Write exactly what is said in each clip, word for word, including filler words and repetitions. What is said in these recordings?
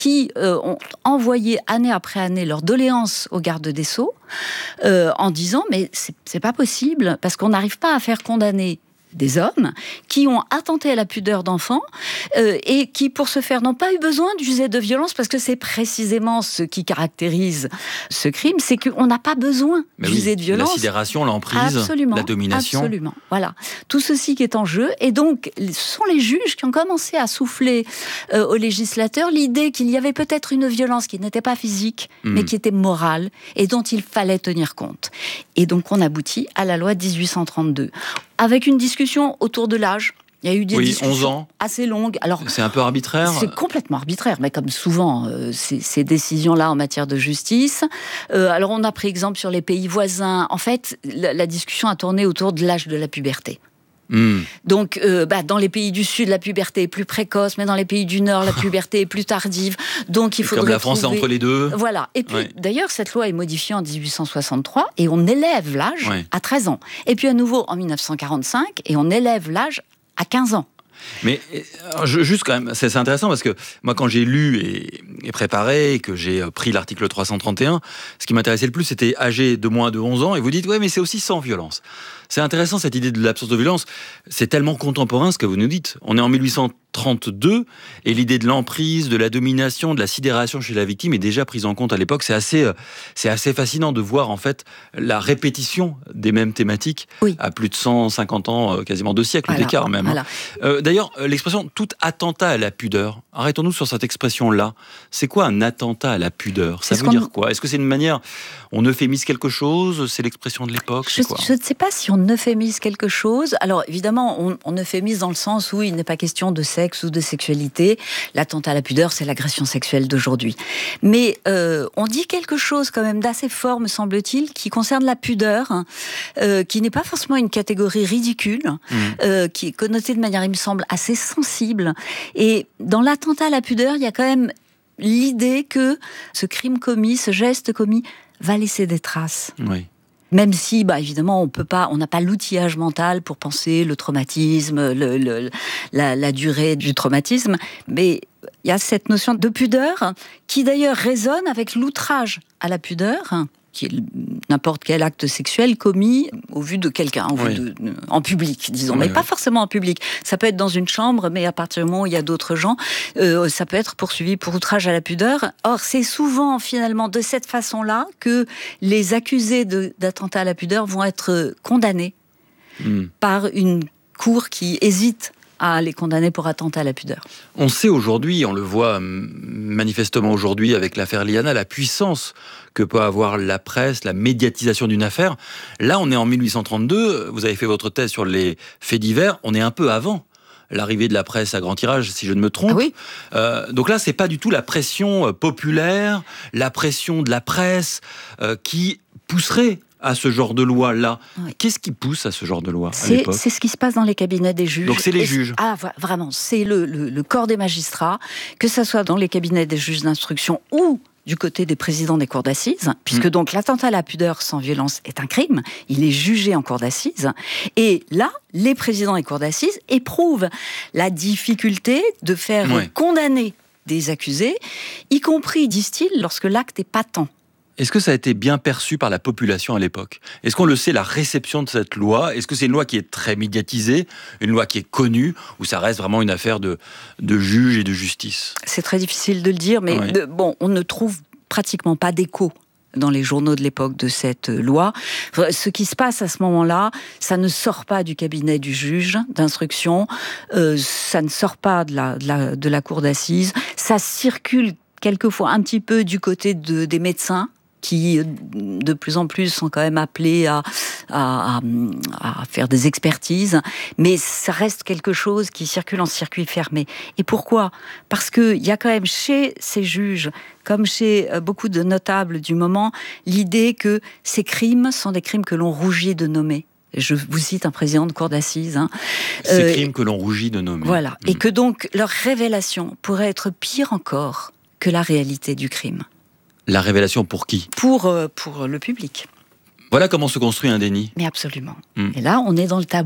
qui euh, ont envoyé année après année leur doléance au garde des Sceaux euh, en disant mais c'est, c'est pas possible parce qu'on n'arrive pas à faire condamner des hommes qui ont attenté à la pudeur d'enfants euh, et qui, pour ce faire, n'ont pas eu besoin d'user de violence parce que c'est précisément ce qui caractérise ce crime, c'est qu'on n'a pas besoin Mais d'user oui, de violence. La sidération, l'emprise, absolument, la domination. Absolument, voilà. Tout ceci qui est en jeu. Et donc, ce sont les juges qui ont commencé à souffler euh, aux législateurs l'idée qu'il y avait peut-être une violence qui n'était pas physique, mmh. mais qui était morale et dont il fallait tenir compte. Et donc, on aboutit à la loi de dix-huit cent trente-deux. Avec une discussion autour de l'âge. Il y a eu des oui, discussions onze ans. assez longues. Alors, c'est un peu arbitraire. C'est complètement arbitraire, mais comme souvent, euh, ces, ces décisions-là en matière de justice. Euh, alors, on a pris exemple sur les pays voisins. En fait, la, la discussion a tourné autour de l'âge de la puberté. Mmh. Donc, euh, bah, dans les pays du Sud, la puberté est plus précoce, mais dans les pays du Nord, la puberté est plus tardive. Donc, il faudrait comme la France trouver... est entre les deux. Voilà. Et puis, ouais. d'ailleurs, cette loi est modifiée en dix-huit cent soixante-trois et on élève l'âge ouais. à treize ans. Et puis, à nouveau, en dix-neuf cent quarante-cinq, et on élève l'âge à quinze ans. Mais je, juste quand même, c'est, c'est intéressant parce que moi, quand j'ai lu et, et préparé, et que j'ai pris l'article trois cent trente et un, ce qui m'intéressait le plus, c'était âgé de moins de onze ans. Et vous dites, ouais, mais c'est aussi sans violence. C'est intéressant cette idée de l'absence de violence. C'est tellement contemporain ce que vous nous dites. On est en mille huit cent trente-deux et l'idée de l'emprise, de la domination, de la sidération chez la victime est déjà prise en compte à l'époque. C'est assez, c'est assez fascinant de voir en fait la répétition des mêmes thématiques oui. à plus de cent cinquante ans, quasiment deux siècles voilà, d'écart même. Voilà. Euh, d'ailleurs, l'expression « tout attentat à la pudeur », arrêtons-nous sur cette expression-là. C'est quoi un attentat à la pudeur ? Ça veut dire quoi ? Est-ce que c'est une manière, on euphémise quelque chose ? C'est l'expression de l'époque ? Je, je ne sais pas si on euphémise quelque chose. Alors évidemment, on, on euphémise dans le sens où il n'est pas question de sexe ou de sexualité. L'attentat à la pudeur, c'est l'agression sexuelle d'aujourd'hui. Mais euh, on dit quelque chose quand même d'assez fort, me semble-t-il, qui concerne la pudeur, hein, euh, qui n'est pas forcément une catégorie ridicule, mmh. euh, qui est connotée de manière, il me semble, assez sensible. Et dans l'attentat à la pudeur, il y a quand même l'idée que ce crime commis, ce geste commis, va laisser des traces. Oui. Même si, bah, évidemment, on peut pas, on n'a pas l'outillage mental pour penser le traumatisme, le, le, la, la durée du traumatisme, mais il y a cette notion de pudeur qui d'ailleurs résonne avec l'outrage à la pudeur, qui est n'importe quel acte sexuel commis au vu de quelqu'un, au oui. vu de, en public, disons, oui, mais oui. pas forcément en public. Ça peut être dans une chambre, mais à partir du moment où il y a d'autres gens, euh, ça peut être poursuivi pour outrage à la pudeur. Or, c'est souvent finalement de cette façon-là que les accusés de, d'attentat à la pudeur vont être condamnés mm. par une cour qui hésite à les condamner pour attentat à la pudeur. On sait aujourd'hui, on le voit manifestement aujourd'hui avec l'affaire Liana, la puissance que peut avoir la presse, la médiatisation d'une affaire. Là, on est en mille huit cent trente-deux, vous avez fait votre thèse sur les faits divers, on est un peu avant l'arrivée de la presse à grand tirage, si je ne me trompe. Ah oui. Euh, donc là, c'est pas du tout la pression populaire, la pression de la presse euh, qui pousserait à ce genre de loi-là. Oui. Qu'est-ce qui pousse à ce genre de loi à c'est, l'époque ? C'est ce qui se passe dans les cabinets des juges. Donc c'est les Et juges. Ah, vraiment, c'est le, le, le corps des magistrats, que ce soit dans les cabinets des juges d'instruction ou du côté des présidents des cours d'assises, puisque mmh. donc l'attentat à la pudeur sans violence est un crime, il est jugé en cour d'assises, et là, les présidents des cours d'assises éprouvent la difficulté de faire oui. condamner des accusés, y compris, disent-ils, lorsque l'acte est patent. Est-ce que ça a été bien perçu par la population à l'époque ? Est-ce qu'on le sait, la réception de cette loi ? Est-ce que c'est une loi qui est très médiatisée, une loi qui est connue, ou ça reste vraiment une affaire de, de juge et de justice ? C'est très difficile de le dire, mais oui. de, bon, on ne trouve pratiquement pas d'écho dans les journaux de l'époque de cette loi. Ce qui se passe à ce moment-là, ça ne sort pas du cabinet du juge d'instruction, euh, ça ne sort pas de la, de la, de la cour d'assises, ça circule quelquefois un petit peu du côté de, des médecins, qui de plus en plus sont quand même appelés à, à, à faire des expertises, mais ça reste quelque chose qui circule en circuit fermé. Et pourquoi ? Parce qu'il y a quand même chez ces juges, comme chez beaucoup de notables du moment, l'idée que ces crimes sont des crimes que l'on rougit de nommer. Je vous cite un président de cour d'assises. Hein. Ces euh, crimes que l'on rougit de nommer. Voilà. Mmh. Et que donc leur révélation pourrait être pire encore que la réalité du crime. La révélation pour qui ? Pour, euh, pour le public. Voilà comment se construit un déni. Mais absolument. Mmh. Et là, on est dans le tabou.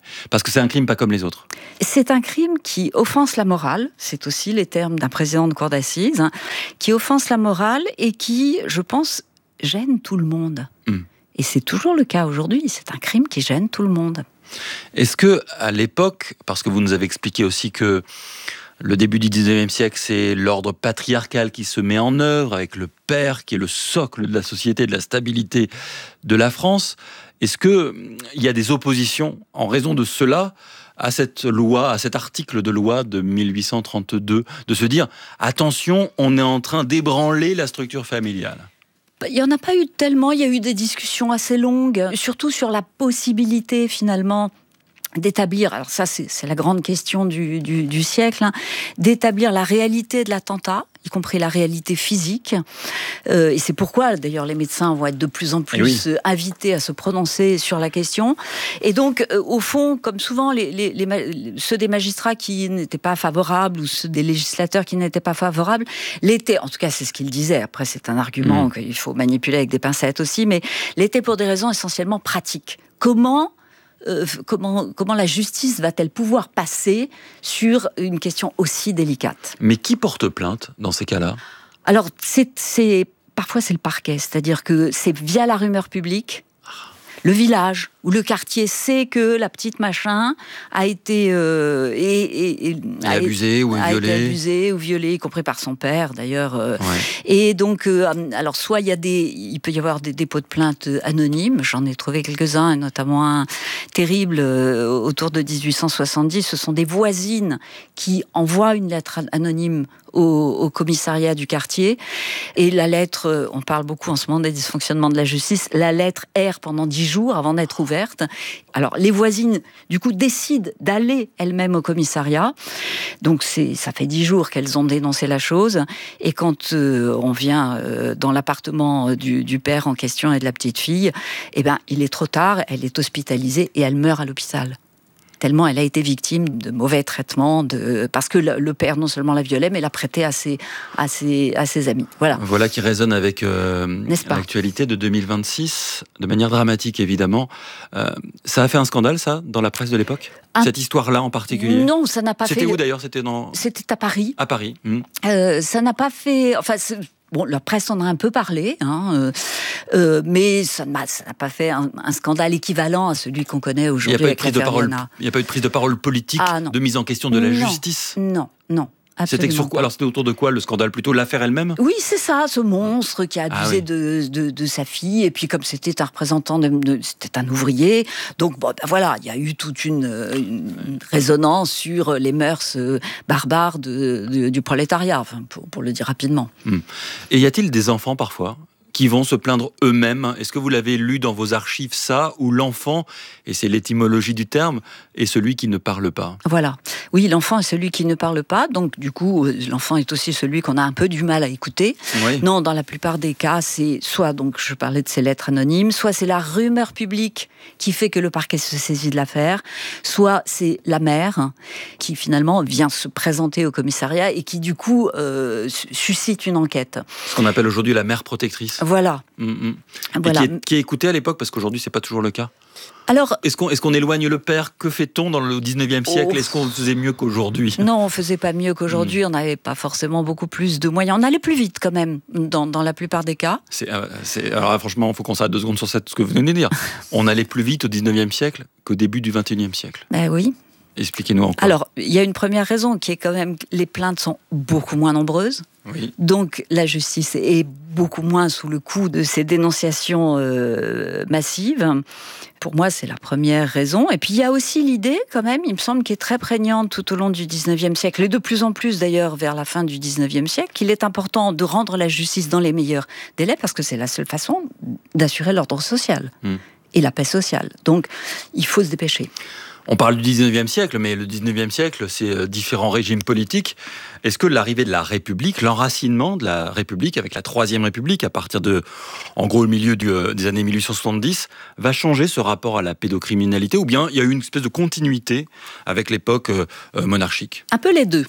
Parce que c'est un crime pas comme les autres. C'est un crime qui offense la morale, c'est aussi les termes d'un président de cour d'assises, hein, qui offense la morale et qui, je pense, gêne tout le monde. Mmh. Et c'est toujours le cas aujourd'hui, c'est un crime qui gêne tout le monde. Est-ce que, à l'époque, parce que vous nous avez expliqué aussi que le début du dix-neuvième siècle, c'est l'ordre patriarcal qui se met en œuvre, avec le père qui est le socle de la société, de la stabilité de la France. Est-ce qu'il y a des oppositions en raison de cela à cette loi, à cet article de loi de mille huit cent trente-deux, de se dire « attention, on est en train d'ébranler la structure familiale ». Il n'y en a pas eu tellement, il y a eu des discussions assez longues, surtout sur la possibilité finalement d'établir, alors ça c'est, c'est la grande question du, du, du siècle, hein, d'établir la réalité de l'attentat, y compris la réalité physique. Euh, et c'est pourquoi d'ailleurs les médecins vont être de plus en plus oui. invités à se prononcer sur la question. Et donc euh, au fond, comme souvent, les, les, les, ceux des magistrats qui n'étaient pas favorables ou ceux des législateurs qui n'étaient pas favorables l'étaient, en tout cas c'est ce qu'ils disaient, après c'est un argument mmh. qu'il faut manipuler avec des pincettes aussi, mais l'étaient pour des raisons essentiellement pratiques. Comment Euh, comment, comment la justice va-t-elle pouvoir passer sur une question aussi délicate ? Mais qui porte plainte dans ces cas-là ? Alors, c'est, c'est, parfois c'est le parquet, c'est-à-dire que c'est via la rumeur publique, le village où le quartier sait que la petite machin a été euh, et, et, et, a abusée été, ou a violée, été abusée ou violée, y compris par son père d'ailleurs. Euh, ouais. Et donc, euh, alors soit il y a des, il peut y avoir des dépôts de plainte anonymes. J'en ai trouvé quelques-uns, et notamment un terrible euh, autour de dix-huit cent soixante-dix. Ce sont des voisines qui envoient une lettre anonyme au, au commissariat du quartier. Et la lettre, on parle beaucoup en ce moment des dysfonctionnements de la justice. La lettre erre pendant dix jours avant d'être ouverte. Alors, les voisines, du coup, décident d'aller elles-mêmes au commissariat. Donc, c'est, ça fait dix jours qu'elles ont dénoncé la chose. Et quand euh, on vient euh, dans l'appartement du, du père en question et de la petite fille, eh ben, il est trop tard, elle est hospitalisée et elle meurt à l'hôpital. Tellement elle a été victime de mauvais traitements, de... parce que le, le père non seulement la violait, mais l'a prêté à ses, à ses, à ses amis. Voilà. Voilà qui résonne avec euh, l'actualité de deux mille vingt-six, de manière dramatique évidemment. Euh, ça a fait un scandale, ça, dans la presse de l'époque ? un... Cette histoire-là en particulier ? Non, ça n'a pas C'était fait... C'était où d'ailleurs ? C'était dans... C'était à Paris. À Paris. Mmh. Euh, ça n'a pas fait... Enfin, c'est... Bon, la presse en a un peu parlé, hein, euh, euh, mais ça n'a, ça n'a pas fait un, un scandale équivalent à celui qu'on connaît aujourd'hui avec l'affaire Viana. Il n'y a pas eu de prise de parole politique, ah, de mise en question de la non, justice ? Non, non. C'était sur quoi ? Alors c'était autour de quoi le scandale ? Plutôt l'affaire elle-même ? Oui, c'est ça, ce monstre qui a abusé ah, oui. de, de, de sa fille. Et puis comme c'était un représentant, de, de, c'était un ouvrier, donc bon, ben voilà, il y a eu toute une, une résonance sur les mœurs barbares de, de, du prolétariat, enfin, pour, pour le dire rapidement. Hum. Et y a-t-il des enfants parfois qui vont se plaindre eux-mêmes ? Est-ce que vous l'avez lu dans vos archives, ça, où l'enfant, et c'est l'étymologie du terme, est celui qui ne parle pas ? Voilà. Oui, l'enfant est celui qui ne parle pas, donc du coup, l'enfant est aussi celui qu'on a un peu du mal à écouter. Oui. Non, dans la plupart des cas, c'est soit, donc je parlais de ces lettres anonymes, soit c'est la rumeur publique qui fait que le parquet se saisit de l'affaire, soit c'est la mère qui finalement vient se présenter au commissariat et qui du coup euh, suscite une enquête. Ce qu'on appelle aujourd'hui la mère protectrice. Voilà. Mmh. voilà. Et qui est, qui est écouté à l'époque, parce qu'aujourd'hui, c'est pas toujours le cas. Alors, est-ce qu'on, est-ce qu'on éloigne le père ? Que fait-on dans le dix-neuvième siècle ? oh. Est-ce qu'on faisait mieux qu'aujourd'hui ? Non, on faisait pas mieux qu'aujourd'hui. Mmh. On n'avait pas forcément beaucoup plus de moyens. On allait plus vite quand même, dans, dans la plupart des cas. C'est, euh, c'est, alors franchement, il faut qu'on s'arrête deux secondes sur cette, ce que vous venez de dire. On allait plus vite au dix-neuvième siècle qu'au début du vingt et unième siècle. Ben oui. Expliquez-nous encore. Alors, il y a une première raison qui est quand même que les plaintes sont beaucoup moins nombreuses. Oui. Donc, la justice est beaucoup moins sous le coup de ces dénonciations euh, massives. Pour moi, c'est la première raison. Et puis, il y a aussi l'idée, quand même, il me semble, qui est très prégnante tout au long du dix-neuvième siècle, et de plus en plus, d'ailleurs, vers la fin du dix-neuvième siècle, qu'il est important de rendre la justice dans les meilleurs délais, parce que c'est la seule façon d'assurer l'ordre social mmh. et la paix sociale. Donc, il faut se dépêcher. On parle du dix-neuvième siècle, mais le dix-neuvième siècle, c'est différents régimes politiques. Est-ce que l'arrivée de la République, l'enracinement de la République avec la Troisième République, à partir de, en gros, le milieu du, des années mille huit cent soixante-dix, va changer ce rapport à la pédocriminalité ? Ou bien il y a eu une espèce de continuité avec l'époque euh, monarchique ? Un peu les deux.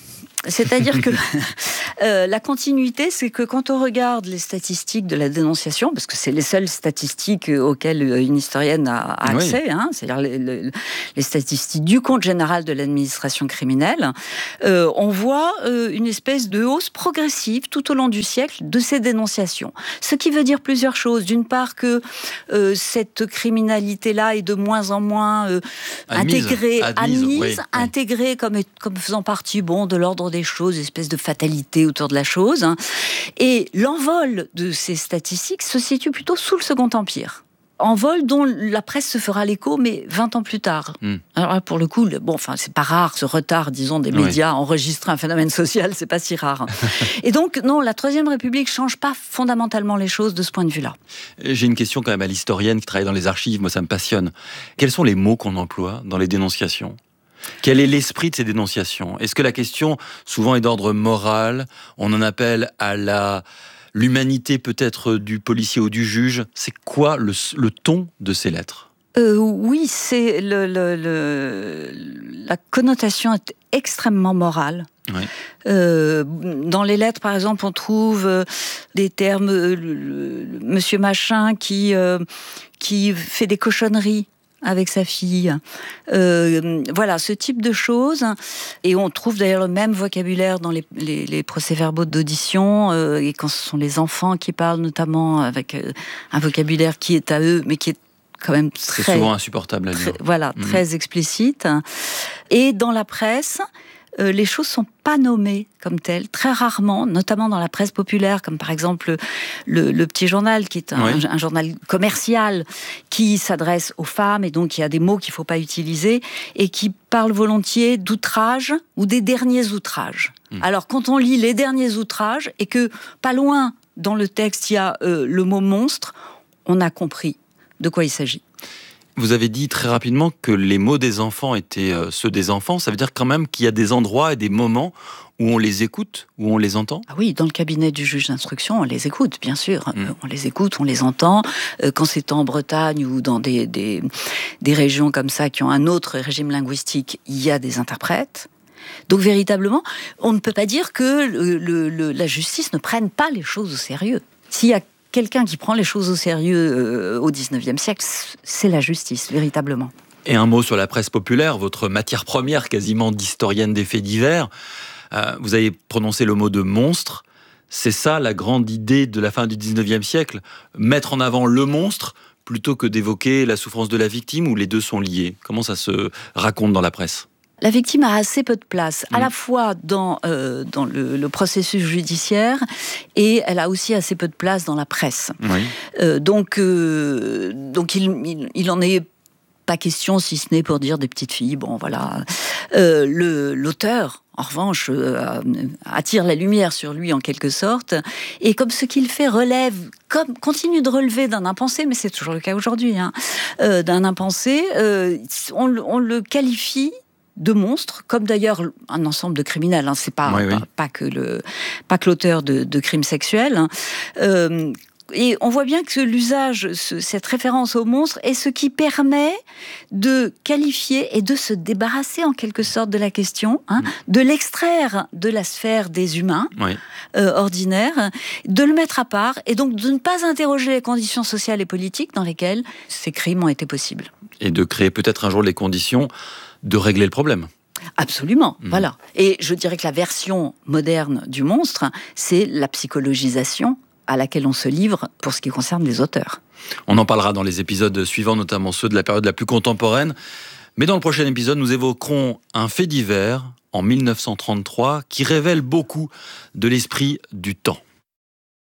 C'est-à-dire que euh, la continuité, c'est que quand on regarde les statistiques de la dénonciation, parce que c'est les seules statistiques auxquelles une historienne a accès, oui. hein, c'est-à-dire les, les, les statistiques du compte général de l'administration criminelle, euh, on voit euh, une espèce de hausse progressive tout au long du siècle de ces dénonciations. Ce qui veut dire plusieurs choses. D'une part que euh, cette criminalité-là est de moins en moins euh, admise, intégrée, admise, admise oui, intégrée oui. Comme, comme faisant partie bon, de l'ordre des choses, espèce de fatalité autour de la chose. Hein. Et l'envol de ces statistiques se situe plutôt sous le Second Empire. Envol dont la presse se fera l'écho, mais vingt ans plus tard. Mm. Alors là, pour le coup, bon, enfin, c'est pas rare, ce retard, disons, des médias à oui. enregistrer un phénomène social, c'est pas si rare. Et donc, non, la Troisième République change pas fondamentalement les choses de ce point de vue-là. J'ai une question quand même à l'historienne qui travaille dans les archives, moi ça me passionne. Quels sont les mots qu'on emploie dans les dénonciations ? Quel est l'esprit de ces dénonciations ? Est-ce que la question, souvent, est d'ordre moral ? On en appelle à la... l'humanité peut-être du policier ou du juge. C'est quoi le, le ton de ces lettres ? euh, Oui, c'est le, le, le, la connotation est extrêmement morale. Oui. Euh, dans les lettres, par exemple, on trouve euh, des termes euh, le, le, Monsieur Machin qui euh, qui fait des cochonneries avec sa fille. Euh, voilà, ce type de choses. Et on trouve d'ailleurs le même vocabulaire dans les, les, les procès-verbaux d'audition, euh, et quand ce sont les enfants qui parlent, notamment avec euh, un vocabulaire qui est à eux, mais qui est quand même très... C'est souvent insupportable à lire. Très, voilà, mmh. très explicite. Et dans la presse... Euh, les choses sont pas nommées comme telles, très rarement, notamment dans la presse populaire, comme par exemple le, le Petit Journal, qui est un, oui. un, un journal commercial qui s'adresse aux femmes, et donc il y a des mots qu'il faut pas utiliser, et qui parle volontiers d'outrage ou des derniers outrages. Mmh. Alors quand on lit les derniers outrages, et que pas loin dans le texte il y a euh, le mot monstre, on a compris de quoi il s'agit. Vous avez dit très rapidement que les mots des enfants étaient euh, ceux des enfants. Ça veut dire quand même qu'il y a des endroits et des moments où on les écoute, où on les entend ? Ah oui, dans le cabinet du juge d'instruction, on les écoute, bien sûr. Mmh. On les écoute, on les entend. Euh, quand c'est en Bretagne ou dans des, des, des régions comme ça qui ont un autre régime linguistique, il y a des interprètes. Donc véritablement, on ne peut pas dire que le, le, le, la justice ne prenne pas les choses au sérieux. S'il y a quelqu'un qui prend les choses au sérieux euh, au dix-neuvième siècle, c'est la justice, véritablement. Et un mot sur la presse populaire, votre matière première quasiment d'historienne des faits divers. Euh, vous avez prononcé le mot de monstre. C'est ça la grande idée de la fin du dix-neuvième siècle ? Mettre en avant le monstre plutôt que d'évoquer la souffrance de la victime, ou les deux sont liés ? Comment ça se raconte dans la presse ? La victime a assez peu de place, à mmh. la fois dans, euh, dans le, le processus judiciaire, et elle a aussi assez peu de place dans la presse. Oui. Euh, donc, euh, donc il, il, il en est pas question, si ce n'est pour dire des petites filles. Bon, voilà. Euh, le, l'auteur, en revanche, euh, attire la lumière sur lui en quelque sorte, et comme ce qu'il fait relève, comme continue de relever d'un impensé, mais c'est toujours le cas aujourd'hui, hein, euh, d'un impensé, euh, on, on le qualifie de monstres, comme d'ailleurs un ensemble de criminels. Hein, c'est pas, oui, pas, oui. pas que le, pas que l'auteur de, de crimes sexuels. Hein. Euh, et on voit bien que l'usage, ce, cette référence au monstre, est ce qui permet de qualifier et de se débarrasser en quelque sorte de la question, hein, mmh. de l'extraire de la sphère des humains oui. euh, ordinaires, de le mettre à part, et donc de ne pas interroger les conditions sociales et politiques dans lesquelles ces crimes ont été possibles. Et de créer peut-être un jour les conditions de régler le problème. Absolument, mmh. voilà. Et je dirais que la version moderne du monstre, c'est la psychologisation à laquelle on se livre pour ce qui concerne les auteurs. On en parlera dans les épisodes suivants, notamment ceux de la période la plus contemporaine. Mais dans le prochain épisode, nous évoquerons un fait divers en mille neuf cent trente-trois qui révèle beaucoup de l'esprit du temps.